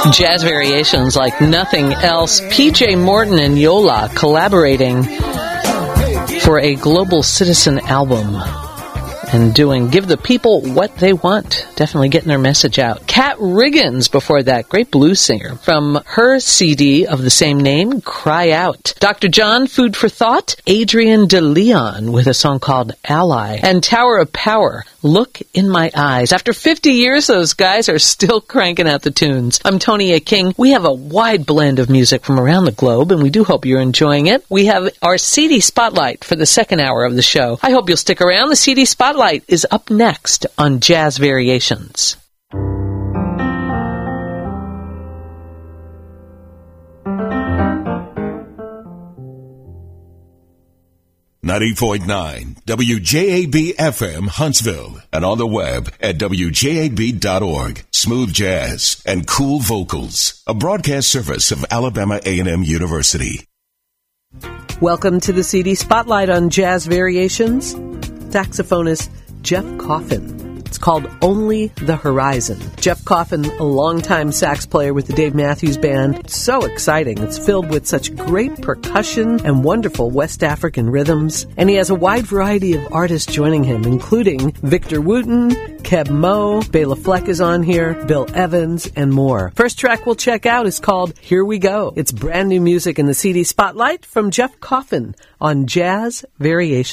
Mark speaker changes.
Speaker 1: Jazz variations like nothing else. PJ Morton and Yola collaborating for a Global Citizen album and doing Give the People What They Want. Definitely getting their message out. Kat Riggins before that, great blues singer. From her CD of the same name, Cry Out. Dr. John, Food for Thought. Adrian DeLeon with a song called Ally. And Tower of Power, Look in My Eyes. After 50 years, those guys are still cranking out the tunes. I'm Tony A. King. We have a wide blend of music from around the globe, and we do hope you're enjoying it. We have our CD Spotlight for the second hour of the show. I hope you'll stick around. The CD Spotlight is up next on Jazz Variations.
Speaker 2: .9 WJAB-FM Huntsville and on the web at WJAB.org. Smooth jazz and cool vocals. A broadcast service of Alabama A&M University.
Speaker 1: Welcome to the CD Spotlight on Jazz Variations. Saxophonist Jeff Coffin. It's called Only the Horizon. Jeff Coffin, a longtime sax player with the Dave Matthews Band. It's so exciting. It's filled with such great percussion and wonderful West African rhythms. And he has a wide variety of artists joining him, including Victor Wooten, Keb Mo, Bela Fleck is on here, Bill Evans, and more. First track we'll check out is called Here We Go. It's brand new music in the CD Spotlight from Jeff Coffin on Jazz Variations.